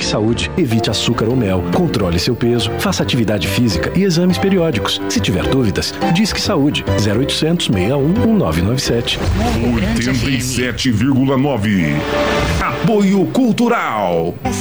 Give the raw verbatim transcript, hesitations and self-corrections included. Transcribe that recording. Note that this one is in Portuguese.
Saúde. Evite açúcar ou mel. Controle seu peso. Faça atividade física e exames periódicos. Se tiver dúvidas, Disque Saúde. zero oitocentos, sessenta e um, nove nove sete. oitenta e sete vírgula nove. Apoio Cultural.